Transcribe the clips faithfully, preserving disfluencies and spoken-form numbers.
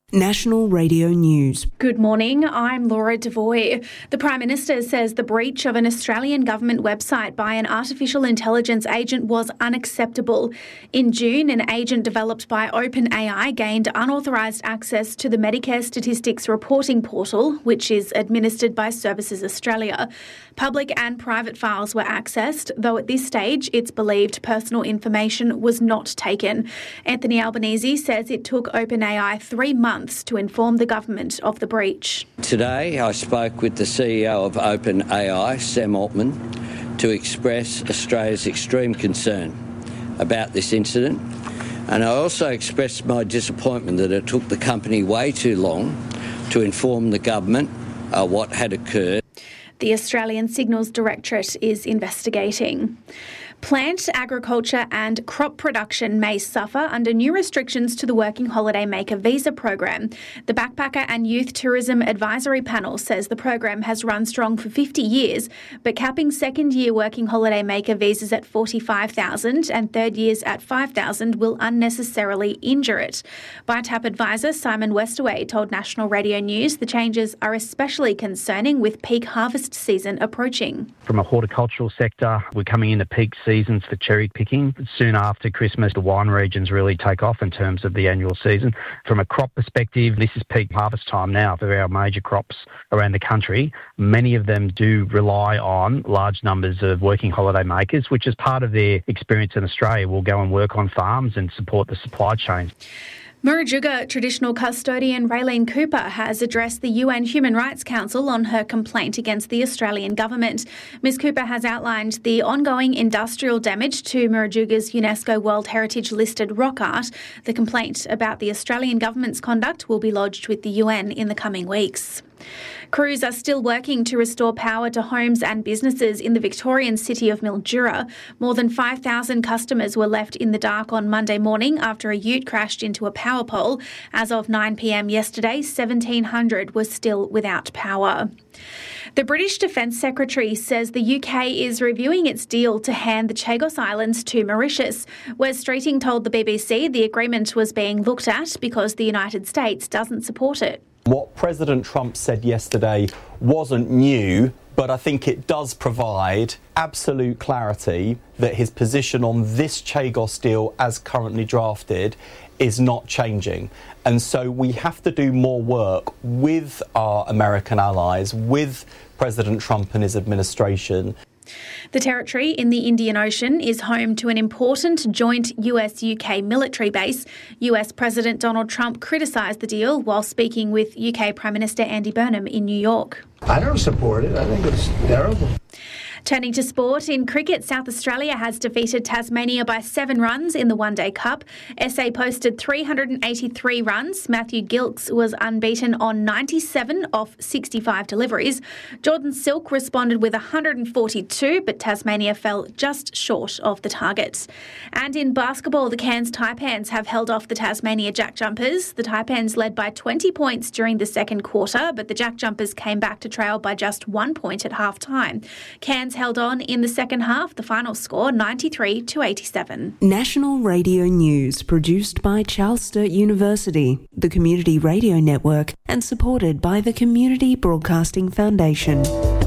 National Radio News. Good morning, I'm Laura Devoy. The Prime Minister says the breach of an Australian government website by an artificial intelligence agent was unacceptable. In June, an agent developed by OpenAI gained unauthorised access to the Medicare Statistics Reporting Portal, which is administered by Services Australia. Public and private files were accessed, though at this stage it's believed personal information was not taken. Anthony Albanese says it took OpenAI three months to inform the government of the breach. Today I spoke with the C E O of OpenAI, Sam Altman, to express Australia's extreme concern about this incident, and I also expressed my disappointment that it took the company way too long to inform the government uh, what had occurred. The Australian Signals Directorate is investigating. Plant, agriculture and crop production may suffer under new restrictions to the Working Holiday Maker visa program. The Backpacker and Youth Tourism Advisory Panel says the program has run strong for fifty years, but capping second-year Working Holiday Maker visas at forty-five thousand and third years at five thousand will unnecessarily injure it. B I T A P advisor Simon Westaway told National Radio News the changes are especially concerning with peak harvest season approaching. From a horticultural sector, we're coming into peak seasons for cherry picking. Soon after Christmas, the wine regions really take off in terms of the annual season. From a crop perspective, this is peak harvest time now for our major crops around the country. Many of them do rely on large numbers of working holiday makers, which is part of their experience in Australia, will go and work on farms and support the supply chain. Murujuga traditional custodian Raylene Cooper has addressed the U N Human Rights Council on her complaint against the Australian government. Miz Cooper has outlined the ongoing industrial damage to Murujuga's UNESCO World Heritage listed rock art. The complaint about the Australian government's conduct will be lodged with the U N in the coming weeks. Crews are still working to restore power to homes and businesses in the Victorian city of Mildura. More than five thousand customers were left in the dark on Monday morning after a ute crashed into a power pole. As of nine p.m. yesterday, seventeen hundred were still without power. The British Defence Secretary says the U K is reviewing its deal to hand the Chagos Islands to Mauritius. Wes Streeting told the B B C the agreement was being looked at because the United States doesn't support it. What President Trump said yesterday wasn't new, but I think it does provide absolute clarity that his position on this Chagos deal as currently drafted is not changing. And so we have to do more work with our American allies, with President Trump and his administration. The territory in the Indian Ocean is home to an important joint U S U K military base. U S President Donald Trump criticised the deal while speaking with U K Prime Minister Andy Burnham in New York. I don't support it. I think it's terrible. Turning to sport, in cricket, South Australia has defeated Tasmania by seven runs in the One Day Cup. S A posted three hundred eighty-three runs. Matthew Gilkes was unbeaten on ninety-seven off sixty-five deliveries. Jordan Silk responded with one hundred forty-two, but Tasmania fell just short of the target. And in basketball, the Cairns Taipans have held off the Tasmania Jack Jumpers. The Taipans led by twenty points during the second quarter, but the Jack Jumpers came back to trail by just one point at half-time. Cairns held on in the second half, the final score ninety-three to eighty-seven. National Radio News, produced by Charles Sturt University, the Community Radio Network, and supported by the Community Broadcasting Foundation.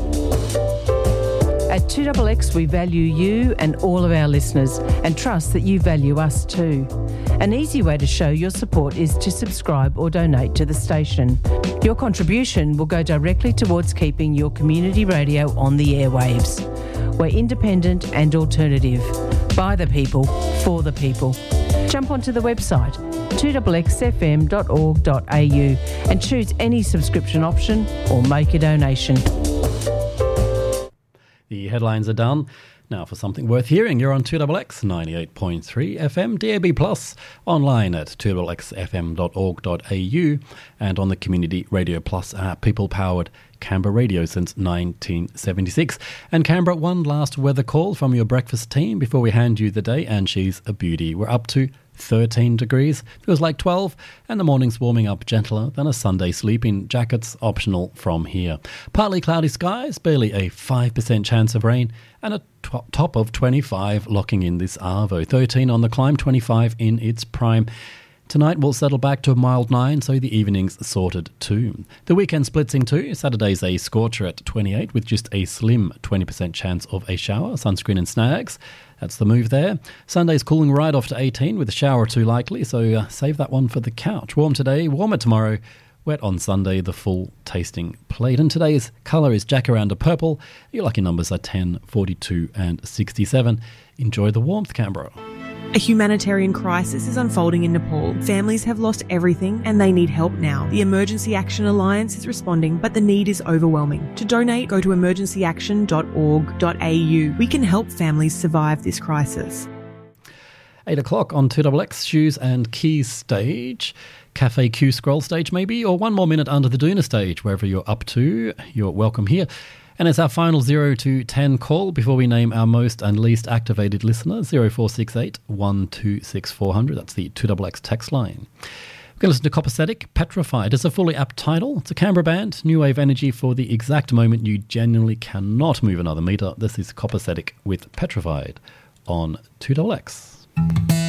At two X X, we value you and all of our listeners and trust that you value us too. An easy way to show your support is to subscribe or donate to the station. Your contribution will go directly towards keeping your community radio on the airwaves. We're independent and alternative. By the people, for the people. Jump onto the website two x x f m dot org dot a u and choose any subscription option or make a donation. The headlines are done. Now for something worth hearing, you're on two X X ninety-eight point three F M, D A B plus, online at two x x f m dot org dot a u and on the Community Radio Plus app, people-powered Canberra radio since nineteen seventy-six. And Canberra, one last weather call from your breakfast team before we hand you the day, and she's a beauty. We're up to thirteen degrees, feels like twelve, and the morning's warming up gentler than a Sunday sleep in. Jackets optional from here. Partly cloudy skies, barely a five percent chance of rain, and a t- top of twenty-five locking in this arvo. thirteen on the climb, twenty-five in its prime. Tonight we'll settle back to a mild nine, so the evening's sorted too. The weekend splits in two. Saturday's a scorcher at twenty-eight with just a slim twenty percent chance of a shower, sunscreen and snags. That's the move there. Sunday's cooling right off to eighteen with a shower or two likely, so uh, save that one for the couch. Warm today, warmer tomorrow. Wet on Sunday, the full tasting plate. And today's colour is Jacaranda Purple. Your lucky numbers are ten, forty-two and sixty-seven. Enjoy the warmth, Canberra. A humanitarian crisis is unfolding in Nepal. Families have lost everything and they need help now. The Emergency Action Alliance is responding, but the need is overwhelming. To donate, go to emergency action dot org dot a u. We can help families survive this crisis. Eight o'clock on two X X, Shoes and Keys stage. Cafe Q scroll stage maybe, or one more minute under the Doona stage. Wherever you're up to, you're welcome here. And it's our final zero to ten call before we name our most and least activated listener, zero four six eight, one two six, four hundred. That's the two X X text line. We're going to listen to Copacetic, Petrified. It's a fully apt title. It's a Canberra band, new wave energy for the exact moment you genuinely cannot move another metre. This is Copacetic with Petrified on two X X.